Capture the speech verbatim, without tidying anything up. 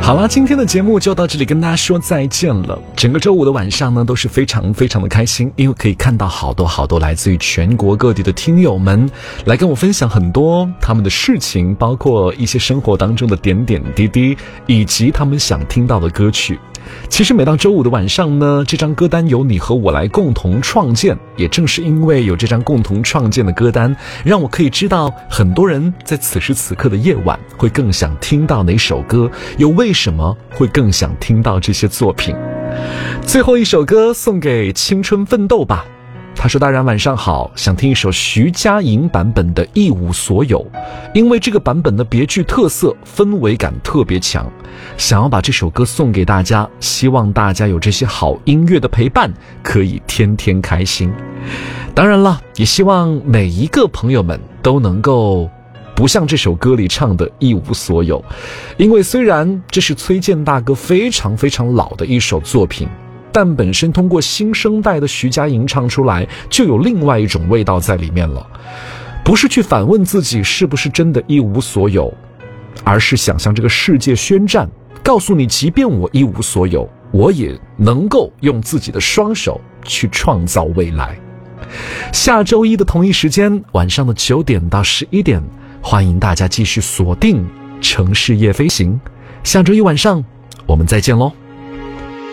好了，今天的节目就到这里跟大家说再见了。整个周五的晚上呢都是非常非常的开心，因为可以看到好多好多来自于全国各地的听友们来跟我分享很多他们的事情，包括一些生活当中的点点滴滴，以及他们想听到的歌曲。其实每到周五的晚上呢，这张歌单由你和我来共同创建，也正是因为有这张共同创建的歌单，让我可以知道很多人在此时此刻的夜晚会更想听到哪首歌，又为什么会更想听到这些作品。最后一首歌送给青春奋斗吧，他说大然晚上好，想听一首徐佳莹版本的一无所有，因为这个版本的别具特色，氛围感特别强，想要把这首歌送给大家，希望大家有这些好音乐的陪伴，可以天天开心。当然了，也希望每一个朋友们都能够不像这首歌里唱的一无所有，因为虽然这是崔健大哥非常非常老的一首作品，但本身通过新生代的徐佳莹唱出来，就有另外一种味道在里面了。不是去反问自己是不是真的一无所有，而是想向这个世界宣战，告诉你即便我一无所有，我也能够用自己的双手去创造未来。下周一的同一时间，晚上的九点到十一点，欢迎大家继续锁定城市夜飞行。下周一晚上我们再见咯。